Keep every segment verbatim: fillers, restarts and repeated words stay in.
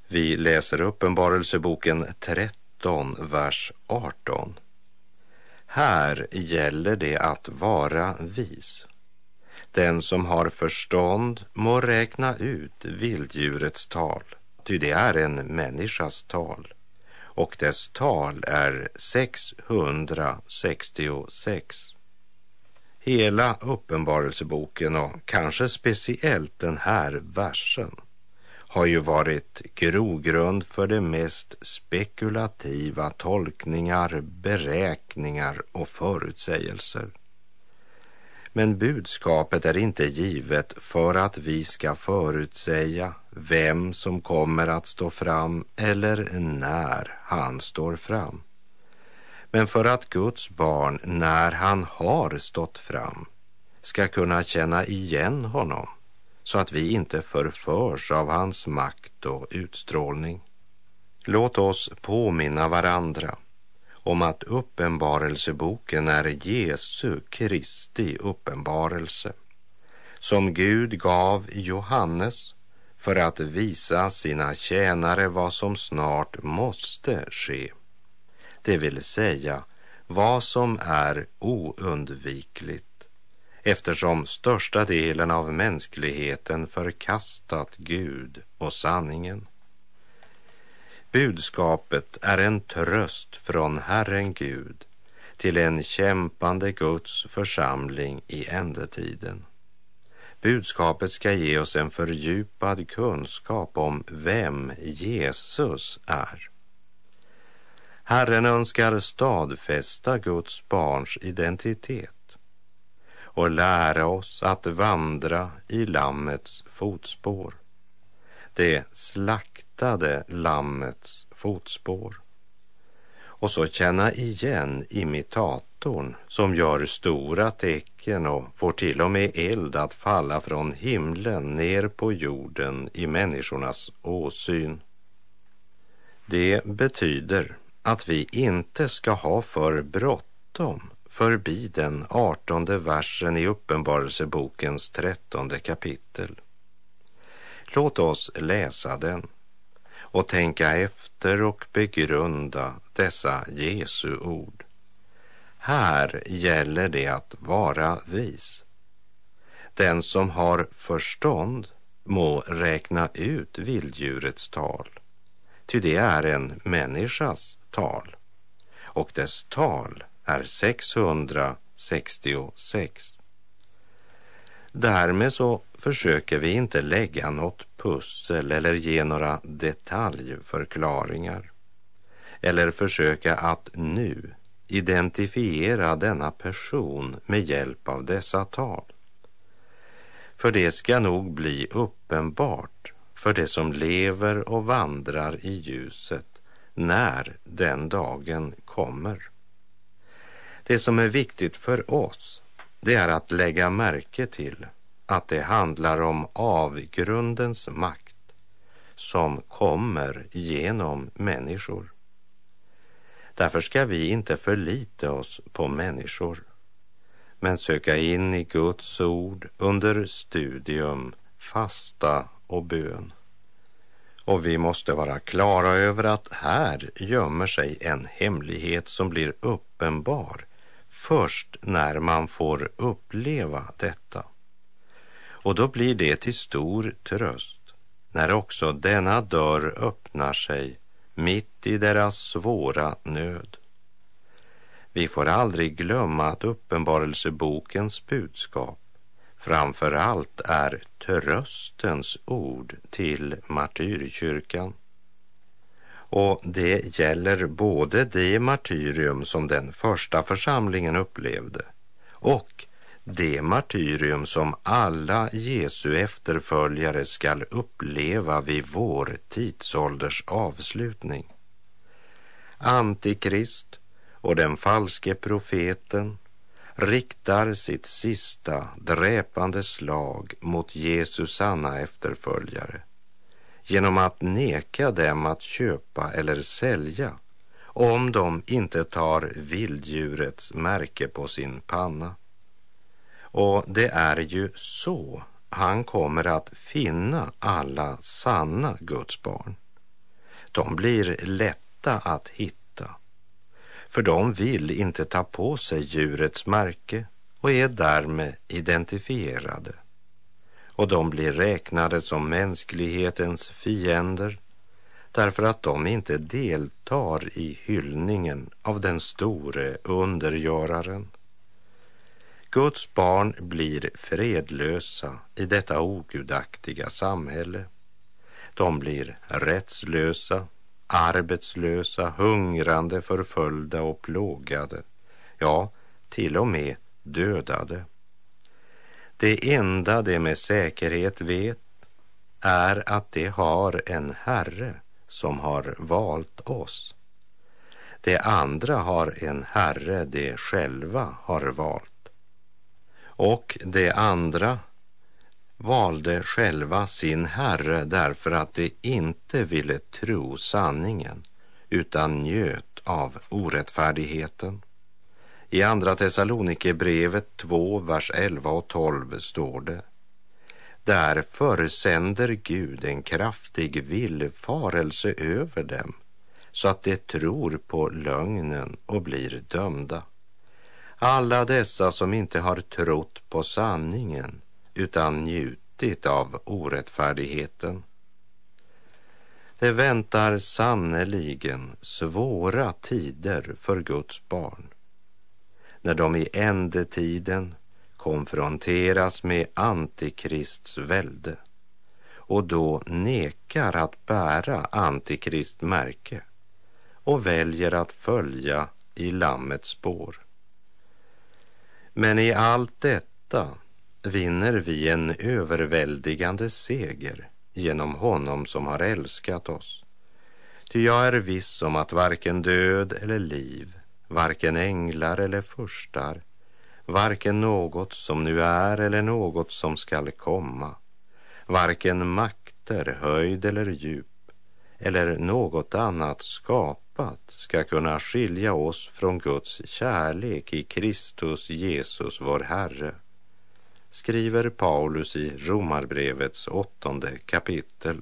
Vi läser Uppenbarelseboken tretton, vers arton. Här gäller det att vara vis. Den som har förstånd må räkna ut vilddjurets tal, ty det är en människas tal, och dess tal är sexhundrasextiosex. Hela Uppenbarelseboken, och kanske speciellt den här versen, har ju varit grogrund för de mest spekulativa tolkningar, beräkningar och förutsägelser. Men budskapet är inte givet för att vi ska förutsäga vem som kommer att stå fram eller när han står fram. Men för att Guds barn, när han har stått fram, ska kunna känna igen honom, så att vi inte förförs av hans makt och utstrålning. Låt oss påminna varandra om att Uppenbarelseboken är Jesu Kristi uppenbarelse, som Gud gav Johannes för att visa sina tjänare vad som snart måste ske. Det vill säga vad som är oundvikligt, eftersom största delen av mänskligheten förkastat Gud och sanningen. Budskapet är en tröst från Herren Gud till en kämpande Guds församling i ändetiden. Budskapet ska ge oss en fördjupad kunskap om vem Jesus är. Herren önskar stadfästa Guds barns identitet och lära oss att vandra i lammets fotspår, det slaktade lammets fotspår, och så känna igen imitatorn som gör stora tecken och får till och med eld att falla från himlen ner på jorden i människornas åsyn. Det betyder att vi inte ska ha för bråttom förbi den artonde versen i Uppenbarelsebokens trettonde kapitel. Låt oss läsa den och tänka efter och begrunda dessa Jesu ord. Här gäller det att vara vis. Den som har förstånd må räkna ut vilddjurets tal, ty det är en människas tal, och dess tal är sexhundrasextiosex. Därmed så försöker vi inte lägga något pussel eller ge några detaljförklaringar, eller försöka att nu identifiera denna person med hjälp av dessa tal. För det ska nog bli uppenbart för det som lever och vandrar i ljuset när den dagen kommer. Det som är viktigt för oss, det är att lägga märke till att det handlar om avgrundens makt som kommer genom människor. Därför ska vi inte förlita oss på människor, men söka in i Guds ord under studium, fasta och bön. Och vi måste vara klara över att här gömmer sig en hemlighet som blir uppenbar först när man får uppleva detta. Och då blir det till stor tröst när också denna dörr öppnar sig mitt i deras svåra nöd. Vi får aldrig glömma att Uppenbarelsebokens budskap framför allt är tröstens ord till martyrkyrkan. Och det gäller både det martyrium som den första församlingen upplevde och det martyrium som alla Jesu efterföljare skall uppleva vid vår tidsålders avslutning. Antikrist och den falske profeten riktar sitt sista dräpande slag mot Jesus sanna efterföljare genom att neka dem att köpa eller sälja om de inte tar vilddjurets märke på sin panna. Och det är ju så han kommer att finna alla sanna Guds barn. de blir lätta att hitta, för de vill inte ta på sig djurets märke och är därmed identifierade. Och de blir räknade som mänsklighetens fiender därför att de inte deltar i hyllningen av den store undergöraren. Guds barn blir fredlösa i detta ogudaktiga samhälle. De blir rättslösa, arbetslösa, hungrande, förföljda och plågade, ja, till och med dödade. Det enda de med säkerhet vet är att de har en Herre som har valt oss. De andra har en Herre de själva har valt. Och de andra valde själva sin Herre därför att de inte ville tro sanningen utan njöt av orättfärdigheten. I andra Thessalonikerbrevet två, vers elva och tolv står det: Därför sänder Gud en kraftig villfarelse över dem, så att de tror på lögnen och blir dömda. Alla dessa som inte har trott på sanningen utan njutit av orättfärdigheten. Det väntar sannoliken svåra tider för Guds barn, när de i ändetiden konfronteras med Antikrists välde och då nekar att bära Antikristmärke och väljer att följa i Lammets spår. Men i allt detta vinner vi en överväldigande seger genom honom som har älskat oss. Ty jag är viss om att varken död eller liv, varken änglar eller furstar, varken något som nu är eller något som skall komma, varken makter, höjd eller djup, eller något annat skapat ska kunna skilja oss från Guds kärlek i Kristus Jesus vår Herre, skriver Paulus i Romarbrevets åttonde kapitel.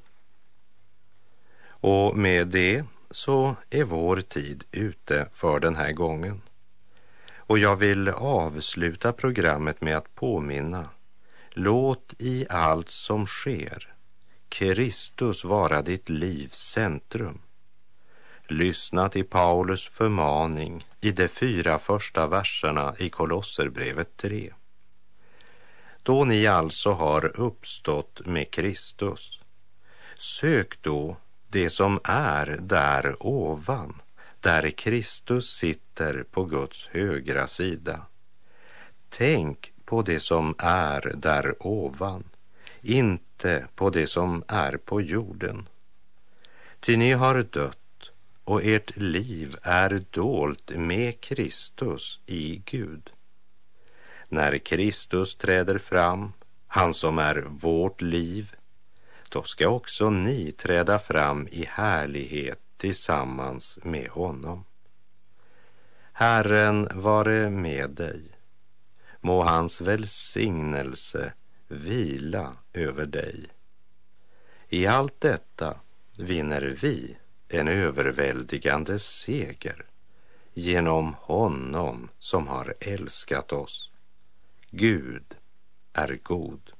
Och med det så är vår tid ute för den här gången. Och jag vill avsluta programmet med att påminna: låt i allt som sker Kristus vara ditt livs centrum. Lyssna till Paulus förmaning i de fyra första verserna i Kolosserbrevet tre. Då ni alltså har uppstått med Kristus, sök då det som är där ovan, där Kristus sitter på Guds högra sida. Tänk på det som är där ovan, inte på det som är på jorden. Ty ni har dött och ert liv är dolt med Kristus i Gud. När Kristus träder fram, han som är vårt liv, då ska också ni träda fram i härlighet tillsammans med honom. Herren vare med dig. Må hans välsignelse vila över dig. I allt detta vinner vi en överväldigande seger genom honom som har älskat oss. Gud är god.